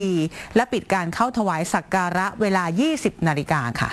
และปิดการเข้าถวายสักการะเวลา 20 นาฬิกาค่ะ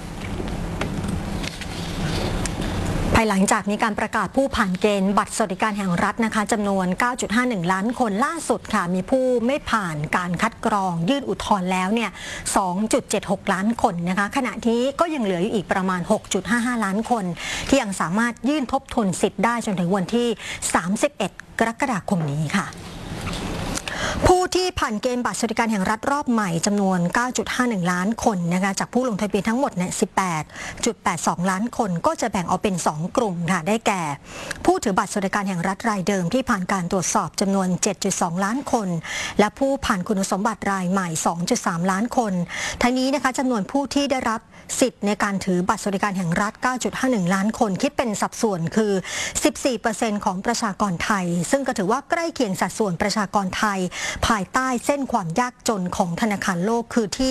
ภายหลังจากมีการประกาศผู้ผ่านเกณฑ์บัตรสวัสดิการแห่งรัฐนะคะจำนวน 9.51 ล้านคนล่าสุดค่ะมีผู้ไม่ผ่านการคัดกรองยื่นอุทธรณ์แล้วเนี่ย 2.76 ล้านคนนะคะขณะนี้ก็ยังเหลืออยู่อีกประมาณ 6.55 ล้านคนที่ยังสามารถยื่นทบทวนสิทธิ์ได้จนถึงวันที่ 31 กรกฎาคมนี้ค่ะผู้ที่ผ่านเกณฑ์บัตรสวัสดิการแห่งรัฐรอบใหม่จำนวน 9.51 ล้านคนนะคะจากผู้ลงทะเบียนทั้งหมดเนี่ย 18.82 ล้านคนก็จะแบ่งออกเป็น 2 กลุ่มค่ะได้แก่ผู้ถือบัตรสวัสดิการแห่งรัฐรายเดิมที่ผ่านการตรวจสอบจำนวน 7.2 ล้านคนและผู้ผ่านคุณสมบัติรายใหม่ 2.3 ล้านคนทั้งนี้นะคะจำนวนผู้ที่ได้รับสิทธิ์ในการถือบัตรสวัสดิการแห่งรัฐ 9.51 ล้านคนคิดเป็นสัดส่วนคือ 14% ของประชากรไทยซึ่งก็ถือว่าใกล้เคียงสัดส่วนประชากรไทยภายใต้เส้นความยากจนของธนาคารโลกคือที่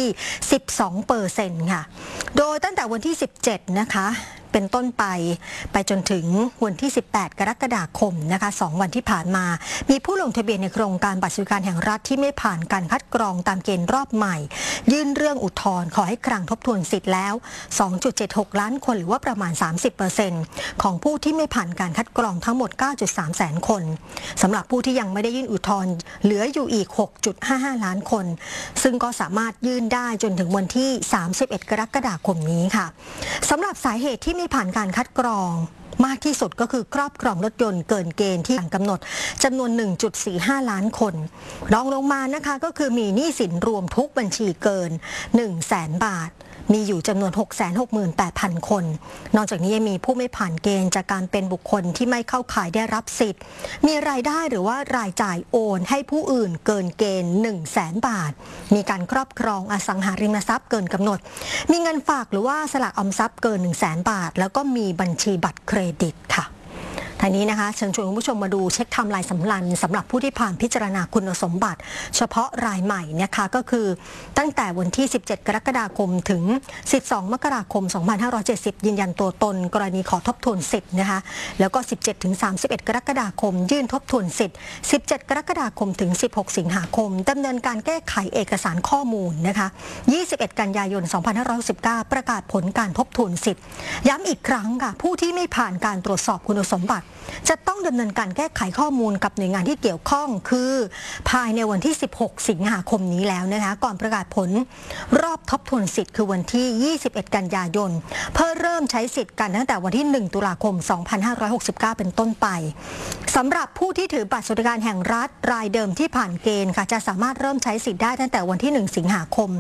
12% ค่ะโดยตั้งแต่วันที่ 17 นะคะเป็นต้นไปจนถึงวันที่ 18 กรกฎาคมนะคะ2 วันที่ผ่านมามีผู้ลงทะเบียนในโครงการบัตรสวัสดิการแห่งรัฐที่ไม่ผ่านการคัดกรองตามเกณฑ์รอบใหม่ยื่นเรื่องอุทธรณ์ขอให้ครั้งทบทวนสิทธิ์แล้ว 2.76 ล้านคนหรือว่าประมาณ 30% ของผู้ที่ไม่ผ่านการคัดกรองทั้งหมด 9.3 แสนคนสำหรับผู้ที่ยังไม่ได้ยื่นอุทธรณ์เหลืออยู่อีก 6.55 ล้านคนซึ่งก็สามารถยื่นได้จนถึงวันที่ 31 กรกฎาคมนี้ค่ะสำหรับสาเหตุที่ไม่ผ่านการคัดกรองมากที่สุดก็คือครอบครองรถยนต์เกินเกณฑ์ที่กำหนดจำนวน 1.45 ล้านคนรองลงมานะคะก็คือมีหนี้สินรวมทุกบัญชีเกิน 100,000 บาทมีอยู่จำนวน 668,000 คนนอกจากนี้ยังมีผู้ไม่ผ่านเกณฑ์จากการเป็นบุคคลที่ไม่เข้าข่ายได้รับสิทธิ์มีรายได้หรือว่ารายจ่ายโอนให้ผู้อื่นเกินเกณฑ์ 100,000 บาทมีการครอบครองอสังหาริมทรัพย์เกินกำหนดมีเงินฝากหรือว่าสลากออมทรัพย์เกิน 100,000 บาทแล้วก็มีบัญชีบัตรเครดิตค่ะทีนี้นะคะเชิญชวนคุณผู้ชมมาดูเช็คไทม์ไลน์สำหรับผู้ที่ผ่านพิจารณาคุณสมบัติเฉพาะรายใหม่นะคะก็คือตั้งแต่วันที่ 17 กรกฎาคมถึง 12 มกราคม 2570 ยืนยันตัวตนกรณีขอทบทวนสิทธิ์นะคะแล้วก็ 17 ถึง 31 กรกฎาคมยื่นทบทวนสิทธิ์ 17 กรกฎาคมถึง 16 สิงหาคมดำเนินการแก้ไขเอกสารข้อมูลนะคะ21 กันยายน 2519 ประกาศผลการทบทวนสิทธิ์ย้ำอีกครั้งค่ะผู้ที่ไม่ผ่านการตรวจสอบคุณสมบัติจะต้องดำเนินการแก้ไขข้อมูลกับหน่วยงานที่เกี่ยวข้องคือภายในวันที่ 16 สิงหาคมนี้แล้วนะคะก่อนประกาศผลรอบทบทวนสิทธิ์คือวันที่ 21 กันยายนเพื่อเริ่มใช้สิทธิ์กันตั้งแต่วันที่ 1 ตุลาคม 2569 เป็นต้นไปสำหรับผู้ที่ถือบัตรสวัสดิการแห่งรัฐรายเดิมที่ผ่านเกณฑ์ค่ะจะสามารถเริ่มใช้สิทธิ์ได้ตั้งแต่วันที่ 1 สิงหาคม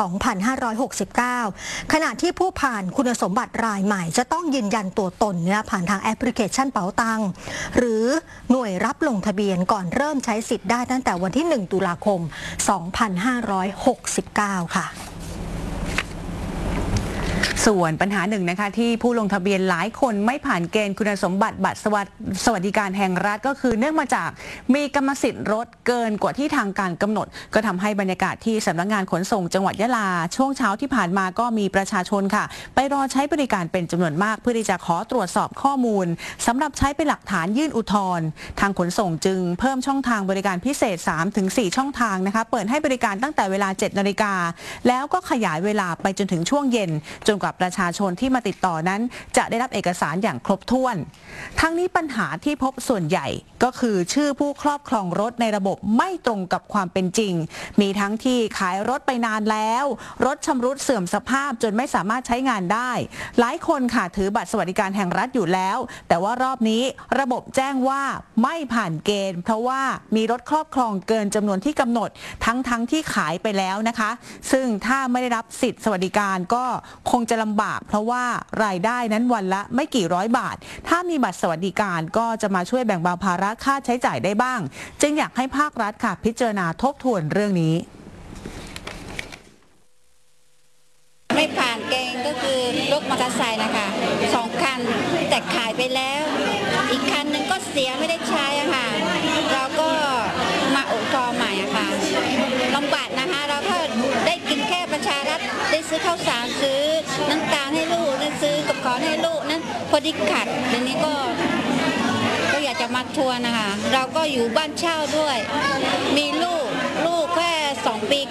2569 ขณะที่ผู้ผ่านคุณสมบัติรายใหม่จะต้องยืนยันตัวตนผ่านทางแอปพลิเคชันเป๋าตังหรือหน่วยรับลงทะเบียนก่อนเริ่มใช้สิทธิ์ได้ตั้งแต่วันที่ 1 ตุลาคม 2569 ค่ะส่วนปัญหาหนึ่งนะคะที่ผู้ลงทะเบียนหลายคนไม่ผ่านเกณฑ์คุณสมบัติบัตรสวัสดิการแห่งรัฐก็คือเนื่องมาจากมีกรรมสิทธิ์รถเกินกว่าที่ทางการกำหนดก็ทำให้บรรยากาศที่สำนักงานขนส่งจังหวัดยะลาช่วงเช้าที่ผ่านมาก็มีประชาชนค่ะไปรอใช้บริการเป็นจำนวนมากเพื่อที่จะขอตรวจสอบข้อมูลสำหรับใช้เป็นหลักฐานยื่นอุทธรณ์ทางขนส่งจึงเพิ่มช่องทางบริการพิเศษ 3-4 ช่องทางนะคะเปิดให้บริการตั้งแต่เวลา 7 นาฬิกาแล้วก็ขยายเวลาไปจนถึงช่วงเย็นจนกว่าประชาชนที่มาติดต่อนั้นจะได้รับเอกสารอย่างครบถ้วนทั้งนี้ปัญหาที่พบส่วนใหญ่ก็คือชื่อผู้ครอบครองรถในระบบไม่ตรงกับความเป็นจริงมีทั้งที่ขายรถไปนานแล้วรถชำรุดเสื่อมสภาพจนไม่สามารถใช้งานได้หลายคนค่ะถือบัตรสวัสดิการแห่งรัฐอยู่แล้วแต่ว่ารอบนี้ระบบแจ้งว่าไม่ผ่านเกณฑ์เพราะว่ามีรถครอบครองเกินจำนวนที่กำหนดทั้งที่ขายไปแล้วนะคะซึ่งถ้าไม่ได้รับสิทธิสวัสดิการก็คงจะลำบากเพราะว่ารายได้นั้นวันละไม่กี่ร้อยบาทถ้ามีบัตรสวัสดิการก็จะมาช่วยแบ่งเบาภาระค่าใช้จ่ายได้บ้างจึงอยากให้ภาครัฐค่ะพิจารณาทบทวนเรื่องนี้ไม่ผ่านเกณฑ์ก็คือรถมอเตอร์ไซค์นะคะ2 คันแต่ขายไปแล้วอีกคันนึงก็เสียไม่ได้ใช้อะค่ะเราก็มาอุทธรณ์ใหม่อะค่ะลำบากนะคะเราก็ได้กินแค่ประชารัฐได้ซื้อข้าวสารซื้อน้ำตาลให้ลูกได้ซื้อกับของให้ลูกนั้นพอดีขาดทีนี้ก็อยากจะมาทวงนะคะเราก็อยู่บ้านเช่าด้วยมีลูกแค่2 ปี